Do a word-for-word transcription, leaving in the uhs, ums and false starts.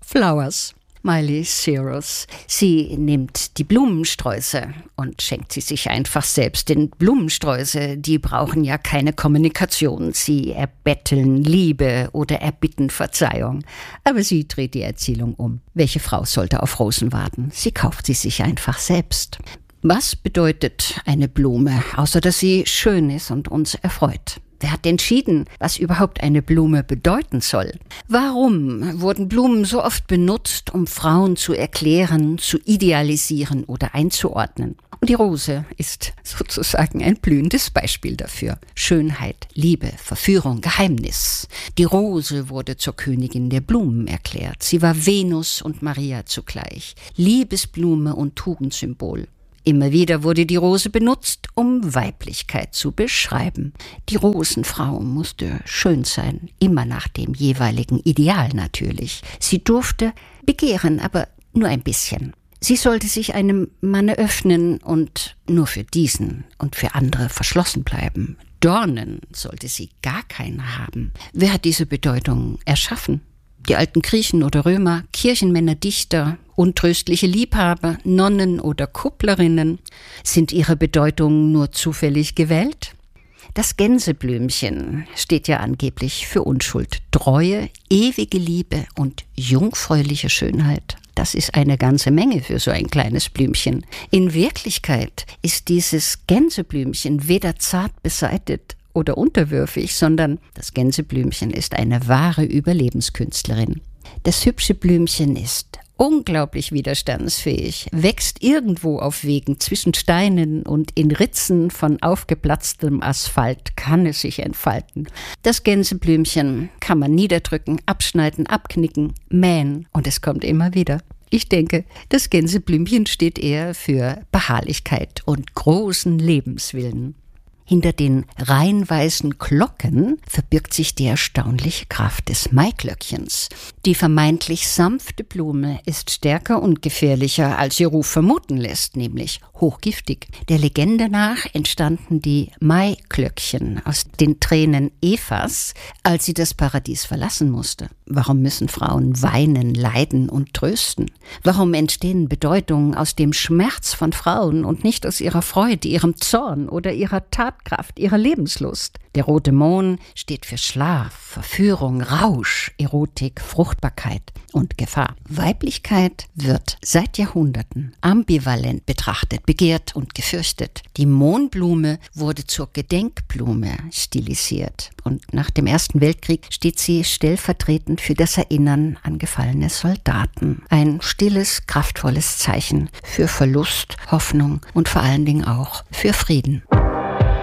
Flowers. Miley Cyrus. Sie nimmt die Blumensträuße und schenkt sie sich einfach selbst. Denn Blumensträuße, die brauchen ja keine Kommunikation. Sie erbetteln Liebe oder erbitten Verzeihung. Aber sie dreht die Erzählung um. Welche Frau sollte auf Rosen warten? Sie kauft sie sich einfach selbst. Was bedeutet eine Blume, außer dass sie schön ist und uns erfreut? Wer hat entschieden, was überhaupt eine Blume bedeuten soll? Warum wurden Blumen so oft benutzt, um Frauen zu erklären, zu idealisieren oder einzuordnen? Und die Rose ist sozusagen ein blühendes Beispiel dafür. Schönheit, Liebe, Verführung, Geheimnis. Die Rose wurde zur Königin der Blumen erklärt. Sie war Venus und Maria zugleich. Liebesblume und Tugendsymbol. Immer wieder wurde die Rose benutzt, um Weiblichkeit zu beschreiben. Die Rosenfrau musste schön sein, immer nach dem jeweiligen Ideal natürlich. Sie durfte begehren, aber nur ein bisschen. Sie sollte sich einem Manne öffnen und nur für diesen und für andere verschlossen bleiben. Dornen sollte sie gar keine haben. Wer hat diese Bedeutung erschaffen? Die alten Griechen oder Römer, Kirchenmänner, Dichter, untröstliche Liebhaber, Nonnen oder Kupplerinnen? Sind ihre Bedeutungen nur zufällig gewählt? Das Gänseblümchen steht ja angeblich für Unschuld, Treue, ewige Liebe und jungfräuliche Schönheit. Das ist eine ganze Menge für so ein kleines Blümchen. In Wirklichkeit ist dieses Gänseblümchen weder zart beseitet oder unterwürfig, sondern das Gänseblümchen ist eine wahre Überlebenskünstlerin. Das hübsche Blümchen ist unglaublich widerstandsfähig, wächst irgendwo auf Wegen zwischen Steinen und in Ritzen von aufgeplatztem Asphalt kann es sich entfalten. Das Gänseblümchen kann man niederdrücken, abschneiden, abknicken, mähen und es kommt immer wieder. Ich denke, das Gänseblümchen steht eher für Beharrlichkeit und großen Lebenswillen. Hinter den rein weißen Glocken verbirgt sich die erstaunliche Kraft des Maiglöckchens. Die vermeintlich sanfte Blume ist stärker und gefährlicher, als ihr Ruf vermuten lässt, nämlich hochgiftig. Der Legende nach entstanden die Maiglöckchen aus den Tränen Evas, als sie das Paradies verlassen musste. Warum müssen Frauen weinen, leiden und trösten? Warum entstehen Bedeutungen aus dem Schmerz von Frauen und nicht aus ihrer Freude, ihrem Zorn oder ihrer Tatkraft, ihrer Lebenslust? Der rote Mohn steht für Schlaf, Verführung, Rausch, Erotik, Fruchtbarkeit und Gefahr. Weiblichkeit wird seit Jahrhunderten ambivalent betrachtet, begehrt und gefürchtet. Die Mohnblume wurde zur Gedenkblume stilisiert und nach dem Ersten Weltkrieg steht sie stellvertretend für das Erinnern an gefallene Soldaten. Ein stilles, kraftvolles Zeichen für Verlust, Hoffnung und vor allen Dingen auch für Frieden.